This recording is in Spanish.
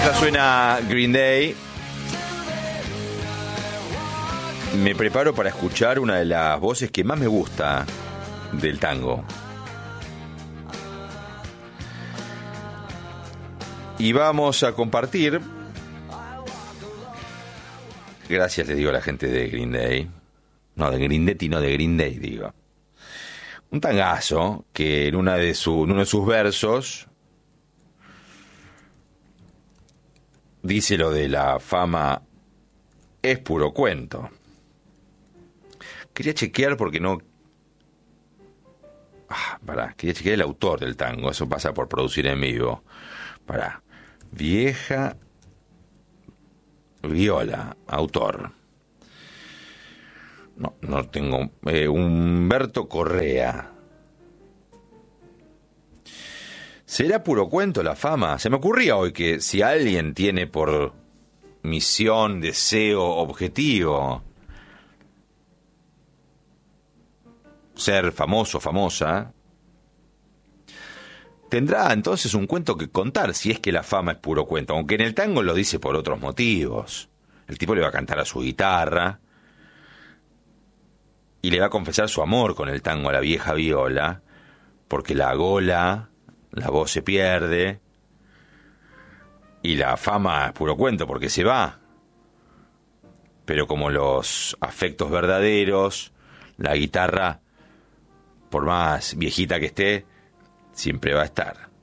Mientras suena Green Day, me preparo para escuchar una de las voces que más me gusta del tango. Y vamos a compartir, gracias les digo a la gente de Green Day, no de Grindetti, no de Green Day digo, un tangazo que en uno de sus versos dice lo de la fama es puro cuento. Quería chequear porque no... quería chequear el autor del tango, eso pasa por producir en vivo. Vieja Viola, autor. No tengo... Humberto Correa. ¿Será puro cuento la fama? Se me ocurría hoy que si alguien tiene por misión, deseo, objetivo ser famoso, famosa, tendrá entonces un cuento que contar si es que la fama es puro cuento, aunque en el tango lo dice por otros motivos. El tipo le va a cantar a su guitarra y le va a confesar su amor con el tango a la vieja Viola, porque la voz se pierde y la fama es puro cuento porque se va. Pero como los afectos verdaderos, la guitarra, por más viejita que esté, siempre va a estar.